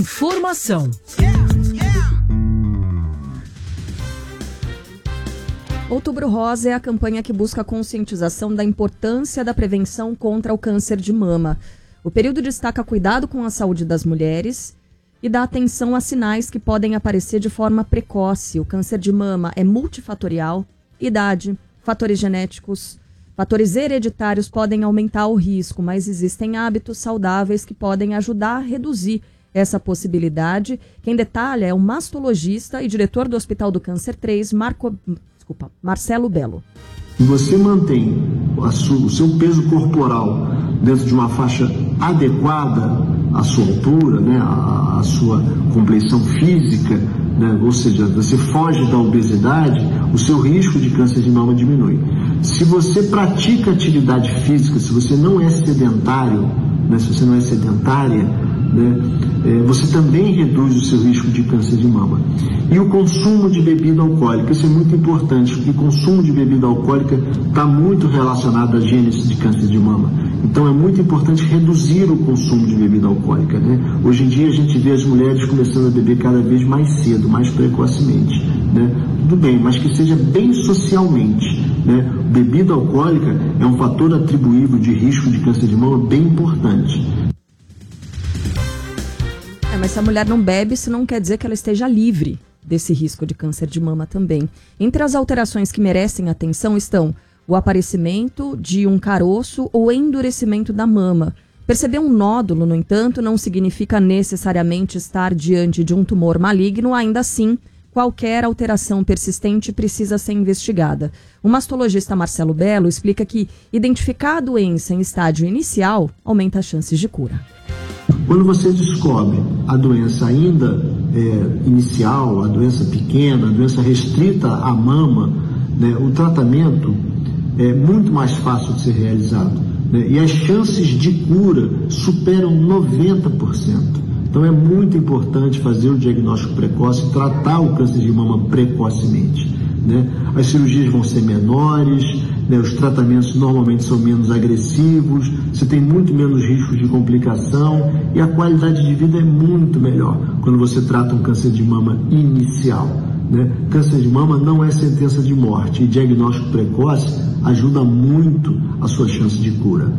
Informação. Outubro Rosa é a campanha que busca a conscientização da importância da prevenção contra o câncer de mama. O período destaca cuidado com a saúde das mulheres e dá atenção a sinais que podem aparecer de forma precoce. O câncer de mama é multifatorial, idade, fatores genéticos, fatores hereditários podem aumentar o risco, mas existem hábitos saudáveis que podem ajudar a reduzir essa possibilidade. Quem detalha é o mastologista e diretor do Hospital do Câncer 3, Marcelo Belo. Se você mantém o seu peso corporal dentro de uma faixa adequada à sua altura, né, à sua compleição física, né, ou seja, você foge da obesidade, o seu risco de câncer de mama diminui. Se você pratica atividade física, se você não é sedentário, né, se você não é sedentária, né, você também reduz o seu risco de câncer de mama. E o consumo de bebida alcoólica, isso é muito importante, porque o consumo de bebida alcoólica está muito relacionado à gênese de câncer de mama. Então é muito importante reduzir o consumo de bebida alcoólica, né? Hoje em dia a gente vê as mulheres começando a beber cada vez mais cedo, mais precocemente, né? Tudo bem, mas que seja bem socialmente, né? Bebida alcoólica é um fator atribuível de risco de câncer de mama bem importante. Mas se a mulher não bebe, isso não quer dizer que ela esteja livre desse risco de câncer de mama também. Entre as alterações que merecem atenção estão o aparecimento de um caroço ou endurecimento da mama. Perceber um nódulo, no entanto, não significa necessariamente estar diante de um tumor maligno. Ainda assim, qualquer alteração persistente precisa ser investigada. O mastologista Marcelo Belo explica que identificar a doença em estágio inicial aumenta as chances de cura. Quando você descobre a doença ainda inicial, a doença pequena, a doença restrita à mama, né, o tratamento é muito mais fácil de ser realizado, né, e as chances de cura superam 90%. Então é muito importante fazer o diagnóstico precoce, tratar o câncer de mama precocemente, né? As cirurgias vão ser menores, né? Os tratamentos normalmente são menos agressivos, você tem muito menos riscos de complicação e a qualidade de vida é muito melhor quando você trata um câncer de mama inicial, né? Câncer de mama não é sentença de morte e diagnóstico precoce ajuda muito a sua chance de cura.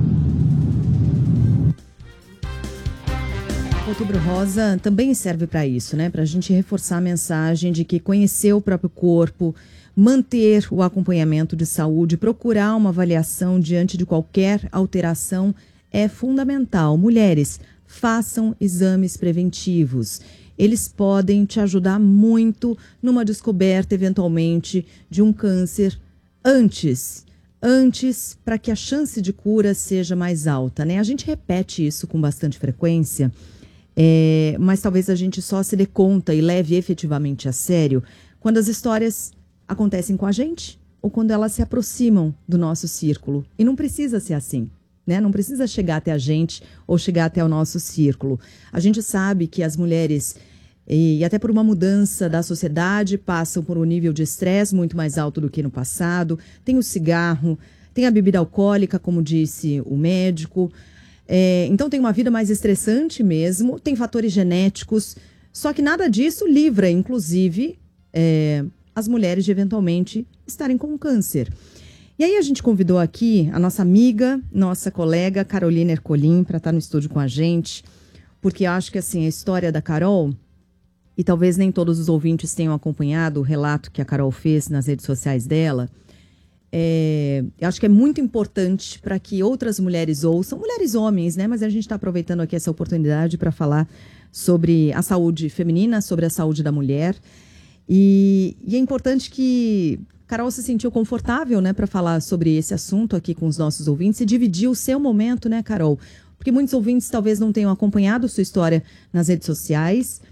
Outubro Rosa também serve para isso, né? Para a gente reforçar a mensagem de que conhecer o próprio corpo, manter o acompanhamento de saúde, procurar uma avaliação diante de qualquer alteração é fundamental. Mulheres, façam exames preventivos. Eles podem te ajudar muito numa descoberta, eventualmente, de um câncer antes, para que a chance de cura seja mais alta, né? A gente repete isso com bastante frequência, mas talvez a gente só se dê conta e leve efetivamente a sério quando as histórias acontecem com a gente ou quando elas se aproximam do nosso círculo. E não precisa ser assim, né? Não precisa chegar até a gente ou chegar até o nosso círculo. A gente sabe que as mulheres, e até por uma mudança da sociedade, passam por um nível de estresse muito mais alto do que no passado. Tem o cigarro, tem a bebida alcoólica, como disse o médico. Então tem uma vida mais estressante mesmo, tem fatores genéticos, só que nada disso livra, inclusive, as mulheres de eventualmente estarem com câncer. E aí a gente convidou aqui a nossa amiga, nossa colega Carolina Ercolim para estar no estúdio com a gente, porque eu acho que assim, a história da Carol, e talvez nem todos os ouvintes tenham acompanhado o relato que a Carol fez nas redes sociais dela, eu acho que é muito importante para que outras mulheres ouçam, mulheres e homens, né? Mas a gente está aproveitando aqui essa oportunidade para falar sobre a saúde feminina, sobre a saúde da mulher. E é importante que Carol se sentiu confortável, né, para falar sobre esse assunto aqui com os nossos ouvintes e dividir o seu momento, né, Carol? Porque muitos ouvintes talvez não tenham acompanhado sua história nas redes sociais.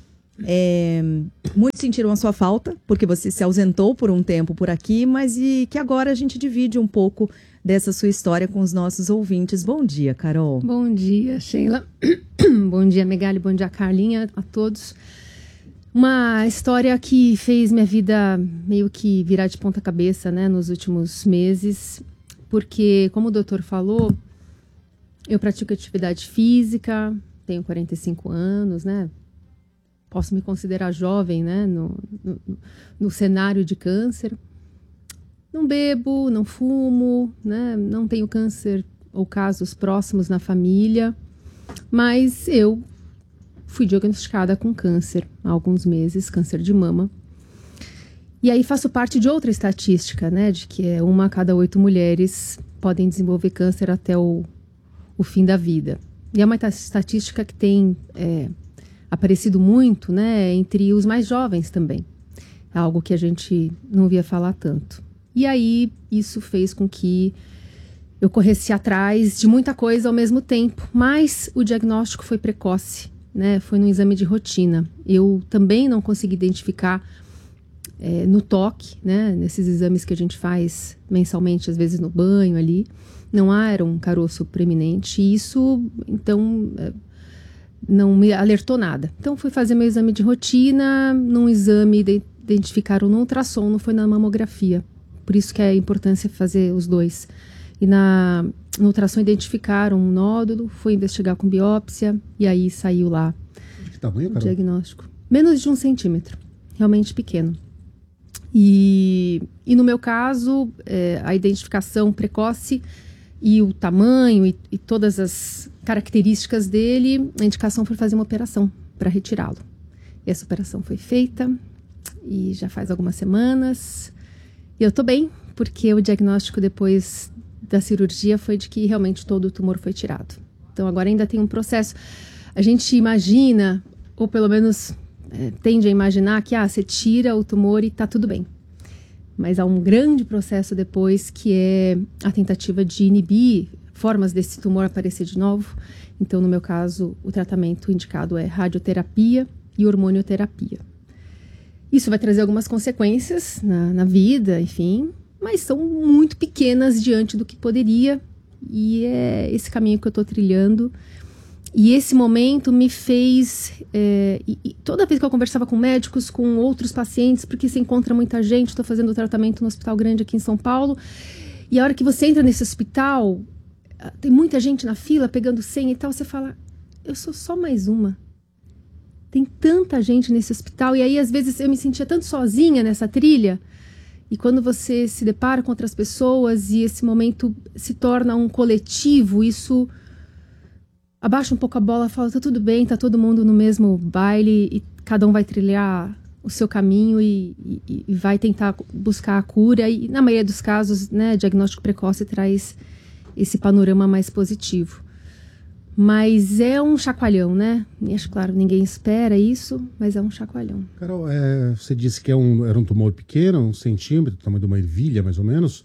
Muitos sentiram a sua falta, porque você se ausentou por um tempo por aqui, mas e que agora a gente divide um pouco dessa sua história com os nossos ouvintes. Bom dia, Carol. Bom dia, Sheila. Bom dia, Megali. Bom dia, Carlinha, a todos. Uma história que fez minha vida meio que virar de ponta cabeça, né, nos últimos meses, porque, como o doutor falou, eu pratico atividade física, tenho 45 anos, né? posso me considerar jovem, né, no cenário de câncer. Não bebo, não fumo, né, não tenho câncer ou casos próximos na família, mas eu fui diagnosticada com câncer há alguns meses, câncer de mama. E aí faço parte de outra estatística, né, de que 1 a cada 8 mulheres podem desenvolver câncer até o fim da vida. E é uma estatística que tem aparecido muito, né, entre os mais jovens também. É algo que a gente não via falar tanto. E aí isso fez com que eu corresse atrás de muita coisa ao mesmo tempo, mas o diagnóstico foi precoce, né, foi num exame de rotina. Eu também não consegui identificar no toque, né, nesses exames que a gente faz mensalmente, às vezes no banho ali, não era um caroço preeminente, e isso, então, não me alertou nada. Então, fui fazer meu exame de rotina, num exame identificaram no ultrassom, não foi na mamografia, por isso que é a importância de fazer os dois. E no ultrassom identificaram um nódulo, fui investigar com biópsia, e aí saiu lá de que tamanho, Carol? O diagnóstico. Menos de 1 centímetro, realmente pequeno. E no meu caso, a identificação precoce e o tamanho e todas as características dele, a indicação foi fazer uma operação para retirá-lo. Essa operação foi feita e já faz algumas semanas. E eu estou bem, porque o diagnóstico depois da cirurgia foi de que realmente todo o tumor foi tirado. Então agora ainda tem um processo. A gente imagina, ou pelo menos tende a imaginar que você tira o tumor e está tudo bem. Mas há um grande processo depois que é a tentativa de inibir formas desse tumor aparecer de novo. Então, no meu caso, o tratamento indicado é radioterapia e hormonioterapia. Isso vai trazer algumas consequências na vida, enfim, mas são muito pequenas diante do que poderia. E é esse caminho que eu estou trilhando. E esse momento me fez, e toda vez que eu conversava com médicos, com outros pacientes, porque se encontra muita gente, estou fazendo tratamento no Hospital Grande aqui em São Paulo, e a hora que você entra nesse hospital, tem muita gente na fila pegando senha e tal, você fala, eu sou só mais uma. Tem tanta gente nesse hospital, e aí às vezes eu me sentia tanto sozinha nessa trilha, e quando você se depara com outras pessoas e esse momento se torna um coletivo, isso abaixa um pouco a bola, fala, tá tudo bem, tá todo mundo no mesmo baile e cada um vai trilhar o seu caminho e vai tentar buscar a cura. E na maioria dos casos, né, diagnóstico precoce traz esse panorama mais positivo. Mas é um chacoalhão, né? E acho, claro, ninguém espera isso, mas é um chacoalhão. Carol, você disse que era um tumor pequeno, 1 centímetro, tamanho de uma ervilha, mais ou menos,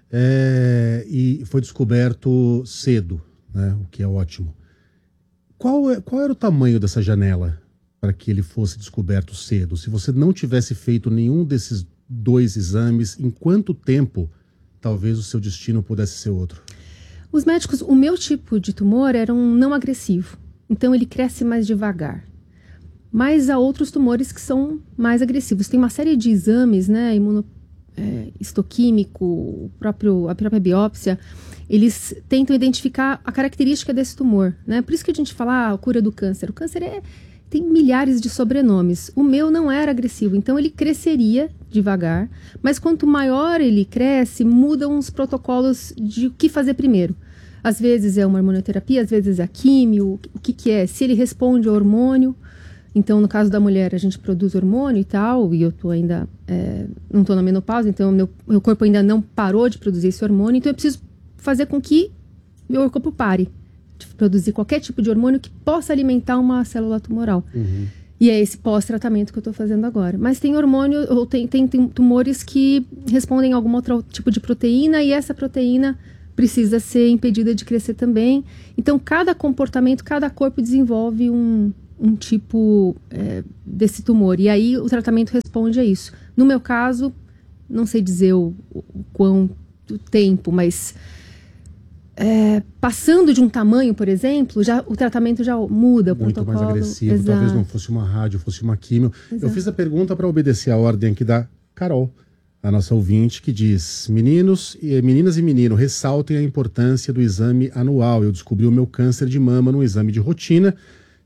e foi descoberto cedo, né? O que é ótimo. Qual era o tamanho dessa janela para que ele fosse descoberto cedo? Se você não tivesse feito nenhum desses 2 exames, em quanto tempo talvez o seu destino pudesse ser outro? Os médicos, o meu tipo de tumor era um não agressivo, então ele cresce mais devagar. Mas há outros tumores que são mais agressivos. Tem uma série de exames, né, histoquímico, a própria biópsia, eles tentam identificar a característica desse tumor, né? Por isso que a gente fala a cura do câncer. O câncer tem milhares de sobrenomes. O meu não era agressivo, então ele cresceria devagar, mas quanto maior ele cresce, mudam os protocolos de o que fazer primeiro. Às vezes é uma hormonioterapia, às vezes é a químio, o que é? Se ele responde ao hormônio, então no caso da mulher a gente produz hormônio e tal, e eu tô ainda, não estou na menopausa, então meu corpo ainda não parou de produzir esse hormônio, então eu preciso fazer com que meu corpo pare de produzir qualquer tipo de hormônio que possa alimentar uma célula tumoral. Uhum. E é esse pós-tratamento que eu estou fazendo agora. Mas tem hormônio, ou tem tumores que respondem a algum outro tipo de proteína, e essa proteína precisa ser impedida de crescer também. Então, cada comportamento, cada corpo desenvolve um tipo desse tumor. E aí, o tratamento responde a isso. No meu caso, não sei dizer o quanto tempo, mas passando de um tamanho, por exemplo, o tratamento já muda. Muito mais agressivo. Exato. Talvez não fosse uma rádio, fosse uma químio. Exato. Eu fiz a pergunta para obedecer a ordem aqui da Carol, a nossa ouvinte, que diz: meninas e menino, ressaltem a importância do exame anual. Eu descobri o meu câncer de mama num exame de rotina.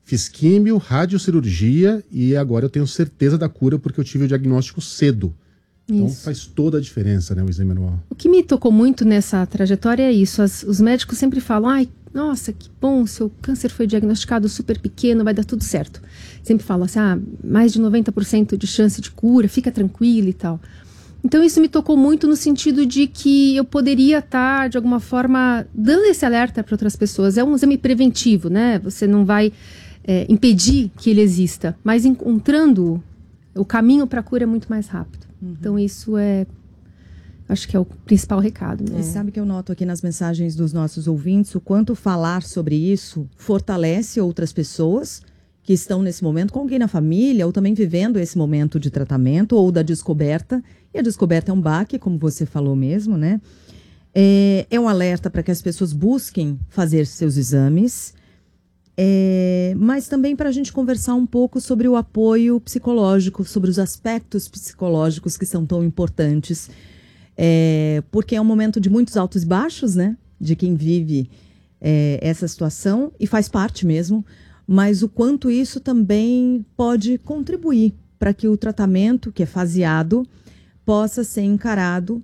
Fiz químio, radiocirurgia e agora eu tenho certeza da cura porque eu tive o diagnóstico cedo. Então faz toda a diferença, né, o exame anual. O que me tocou muito nessa trajetória é isso. Os médicos sempre falam, ai, nossa, que bom, seu câncer foi diagnosticado super pequeno, vai dar tudo certo. Sempre falam assim, mais de 90% de chance de cura, fica tranquilo e tal. Então isso me tocou muito no sentido de que eu poderia estar, de alguma forma, dando esse alerta para outras pessoas. É um exame preventivo, né? Você não vai impedir que ele exista, mas encontrando o caminho para a cura é muito mais rápido. Então isso acho que é o principal recado, né? E sabe que eu noto aqui nas mensagens dos nossos ouvintes o quanto falar sobre isso fortalece outras pessoas que estão nesse momento com alguém na família ou também vivendo esse momento de tratamento ou da descoberta. E a descoberta é um baque, como você falou mesmo, né? É um alerta para que as pessoas busquem fazer seus exames, mas também para a gente conversar um pouco sobre o apoio psicológico, sobre os aspectos psicológicos que são tão importantes, porque é um momento de muitos altos e baixos, né? De quem vive essa situação, e faz parte mesmo, mas o quanto isso também pode contribuir para que o tratamento, que é faseado, possa ser encarado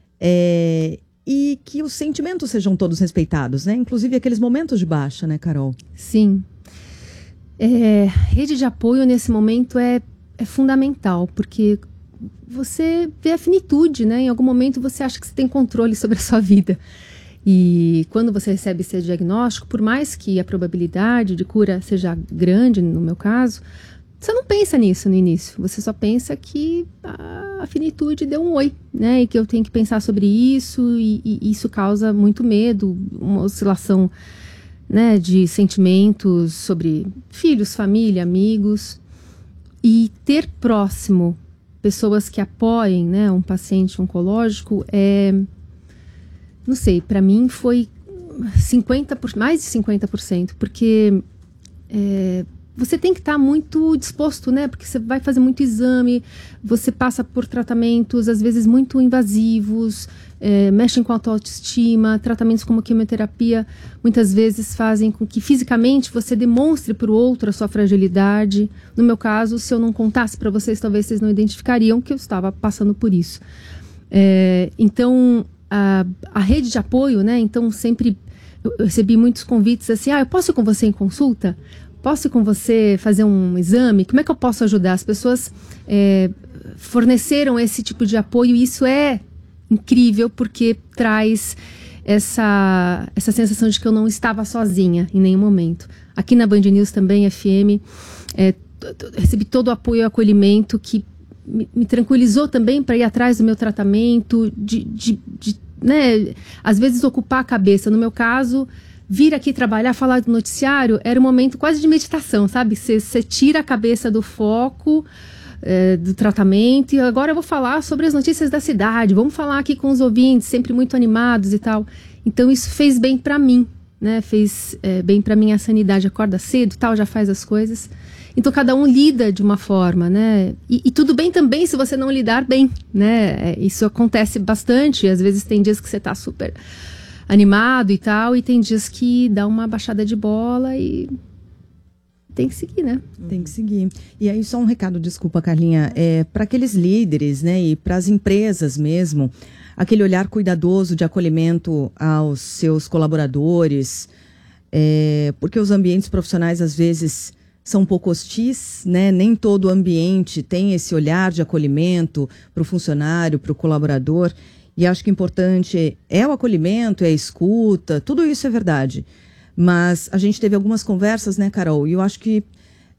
e que os sentimentos sejam todos respeitados, né? Inclusive aqueles momentos de baixa, né, Carol? Sim. Rede de apoio nesse momento é fundamental, porque você vê a finitude, né? Em algum momento você acha que você tem controle sobre a sua vida. E quando você recebe esse diagnóstico, por mais que a probabilidade de cura seja grande, no meu caso, você não pensa nisso no início. Você só pensa que a finitude deu um oi, né? E que eu tenho que pensar sobre isso, e isso causa muito medo, uma oscilação, né, de sentimentos sobre filhos, família, amigos. E ter próximo pessoas que apoiem, né, um paciente oncológico não sei, para mim foi mais de 50%, porque você tem que estar muito disposto, né? Porque você vai fazer muito exame, você passa por tratamentos, às vezes, muito invasivos, mexem com a autoestima, tratamentos como quimioterapia, muitas vezes fazem com que fisicamente você demonstre para o outro a sua fragilidade. No meu caso, se eu não contasse para vocês, talvez vocês não identificariam que eu estava passando por isso. Então, a rede de apoio, né? Então, sempre eu recebi muitos convites assim, eu posso ir com você em consulta? Posso ir com você fazer um exame? Como é que eu posso ajudar? As pessoas forneceram esse tipo de apoio, e isso é incrível, porque traz essa sensação de que eu não estava sozinha em nenhum momento. Aqui na Band News também, FM, recebi todo o apoio e acolhimento que me tranquilizou também para ir atrás do meu tratamento, né, às vezes ocupar a cabeça. No meu caso, vir aqui trabalhar, falar do noticiário, era um momento quase de meditação, sabe? Você tira a cabeça do foco do tratamento, e agora eu vou falar sobre as notícias da cidade, vamos falar aqui com os ouvintes, sempre muito animados e tal. Então isso fez bem para mim, né? Fez bem para minha sanidade. Acorda cedo, tal, já faz as coisas. Então cada um lida de uma forma, né? E tudo bem também se você não lidar bem, né? Isso acontece bastante. Às vezes tem dias que você tá super animado e tal, e tem dias que dá uma baixada de bola e tem que seguir, né? Tem que seguir. E aí só um recado, desculpa, Carlinha, para aqueles líderes, né, e para as empresas mesmo, aquele olhar cuidadoso de acolhimento aos seus colaboradores, porque os ambientes profissionais às vezes são um pouco hostis, né? Nem todo ambiente tem esse olhar de acolhimento para o funcionário, para o colaborador. E acho que importante é o acolhimento, é a escuta, tudo isso é verdade. Mas a gente teve algumas conversas, né, Carol? E eu acho que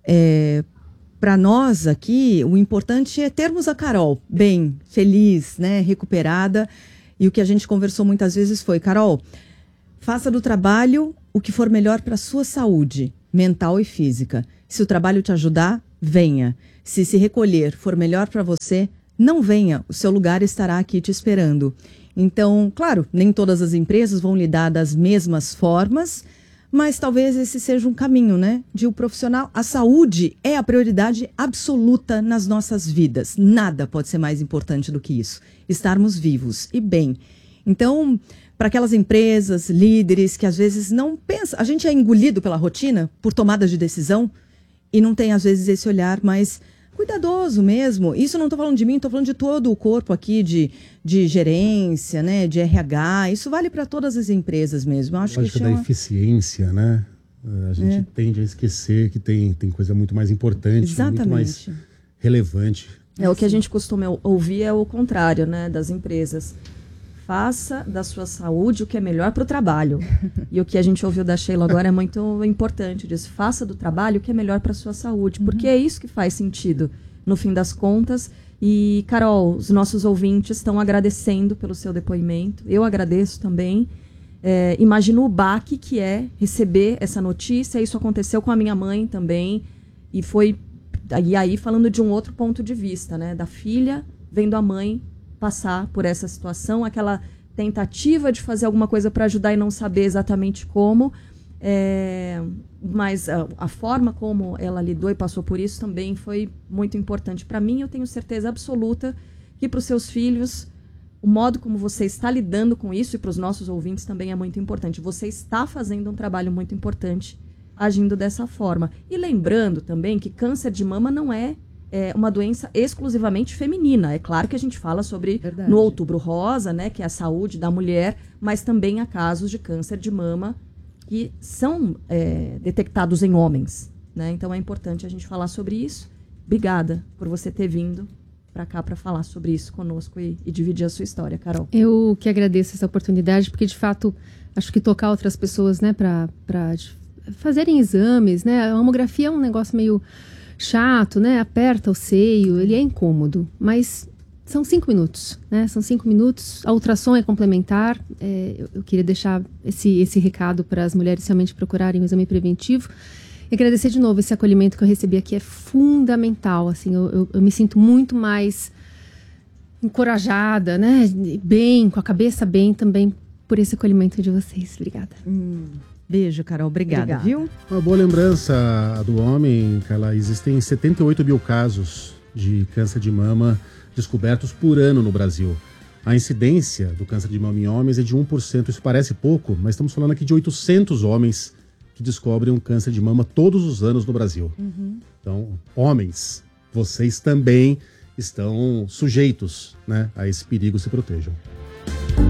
para nós aqui, o importante é termos a Carol bem, feliz, né, recuperada. E o que a gente conversou muitas vezes foi, Carol, faça do trabalho o que for melhor para a sua saúde mental e física. Se o trabalho te ajudar, venha. Se recolher for melhor para você, não venha. O seu lugar estará aqui te esperando. Então, claro, nem todas as empresas vão lidar das mesmas formas, mas talvez esse seja um caminho, né? De o profissional. A saúde é a prioridade absoluta nas nossas vidas. Nada pode ser mais importante do que isso. Estarmos vivos e bem. Então, para aquelas empresas, líderes que às vezes não pensam. A gente é engolido pela rotina, por tomadas de decisão, e não tem às vezes esse olhar mais cuidadoso mesmo. Isso não estou falando de mim, estou falando de todo o corpo aqui de gerência, né, de RH. Isso vale para todas as empresas mesmo. Eu acho que da eficiência, né? A gente tende a esquecer que tem coisa muito mais importante, muito mais relevante. O que a gente costuma ouvir é o contrário, né, das empresas. Faça da sua saúde o que é melhor para o trabalho. E o que a gente ouviu da Sheila agora é muito importante. Diz, faça do trabalho o que é melhor para a sua saúde. Porque é isso que faz sentido, no fim das contas. E, Carol, os nossos ouvintes estão agradecendo pelo seu depoimento. Eu agradeço também. Imagino o baque que é receber essa notícia. Isso aconteceu com a minha mãe também. E aí falando de um outro ponto de vista, né? Da filha vendo a mãe passar por essa situação, aquela tentativa de fazer alguma coisa para ajudar e não saber exatamente como, mas a forma como ela lidou e passou por isso também foi muito importante para mim. Eu tenho certeza absoluta que para os seus filhos, o modo como você está lidando com isso, e para os nossos ouvintes também é muito importante. Você está fazendo um trabalho muito importante agindo dessa forma. E lembrando também que câncer de mama não é uma doença exclusivamente feminina. É claro que a gente fala sobre no Outubro Rosa, né, que é a saúde da mulher, mas também há casos de câncer de mama que são detectados em homens, né? Então é importante a gente falar sobre isso. Obrigada por você ter vindo para cá para falar sobre isso conosco e dividir a sua história, Carol. Eu que agradeço essa oportunidade, porque de fato acho que tocar outras pessoas, né, para fazerem exames, né? A mamografia é um negócio meio chato, né? Aperta o seio, ele é incômodo, mas são 5 minutos, né? São 5 minutos. A ultrassom é complementar. Eu queria deixar esse recado para as mulheres realmente procurarem o exame preventivo. E agradecer de novo esse acolhimento que eu recebi aqui, é fundamental. Assim, eu me sinto muito mais encorajada, né? Bem, com a cabeça bem também por esse acolhimento de vocês. Obrigada. Beijo, Carol. Obrigada, viu? Uma boa lembrança do homem, Carla. Existem 78 mil casos de câncer de mama descobertos por ano no Brasil. A incidência do câncer de mama em homens é de 1%. Isso parece pouco, mas estamos falando aqui de 800 homens que descobrem um câncer de mama todos os anos no Brasil. Então, homens, vocês também estão sujeitos, né, a esse perigo. Se protejam.